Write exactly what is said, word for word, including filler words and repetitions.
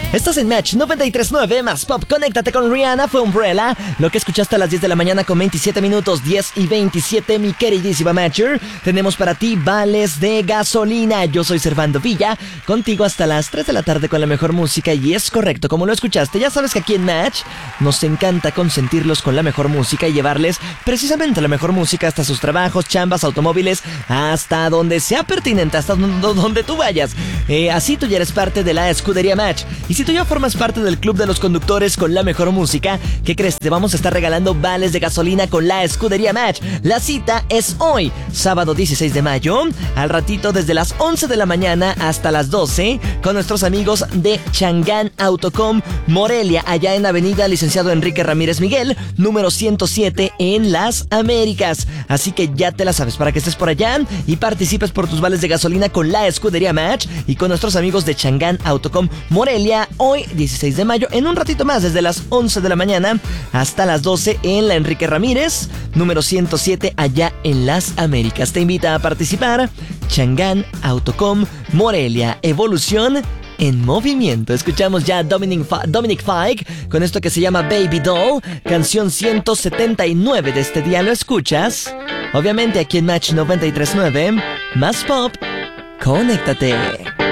Estás en Match noventa y tres punto nueve más Pop. Conéctate con Rihanna, fue Umbrella. Lo que escuchaste a las diez de la mañana con veintisiete minutos, diez y veintisiete, mi queridísima Matcher. Tenemos para ti vales de gasolina. Yo soy Servando Villa, contigo hasta las tres de la tarde con la mejor música. Y es correcto, como lo escuchaste, ya sabes que aquí en Match nos encanta consentirlos con la mejor música y llevarles precisamente la mejor música hasta sus trabajos, chambas, automóviles, hasta donde sea pertinente, hasta donde tú vayas. Eh, así tú ya eres parte de la escudería Match. Y si tú ya formas parte del club de los conductores con la mejor música, ¿qué crees? Te vamos a estar regalando vales de gasolina con la escudería Match. La cita es hoy, sábado dieciséis de mayo, al ratito desde las once de la mañana hasta las doce, con nuestros amigos de Changán Autocom Morelia, allá en Avenida Licenciado Enrique Ramírez Miguel, número ciento siete en Las Américas. Así que ya te la sabes, para que estés por allá y participes por tus vales de gasolina con la escudería Match y con nuestros amigos de Changán Autocom Morelia. Hoy, dieciséis de mayo, en un ratito más, desde las once de la mañana hasta las doce en la Enrique Ramírez, número ciento siete, allá en Las Américas. Te invita a participar Changán Autocom Morelia, evolución en movimiento. Escuchamos ya Dominic, Fa- Dominic Fike con esto que se llama Baby Doll, canción ciento setenta y nueve de este día. Lo escuchas, obviamente, aquí en Match noventa y tres punto nueve, más Pop. Conéctate.